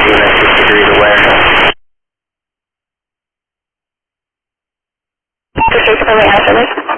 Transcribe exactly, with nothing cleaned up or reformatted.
at six degrees awareness. Appreciate the friendly answer, miss.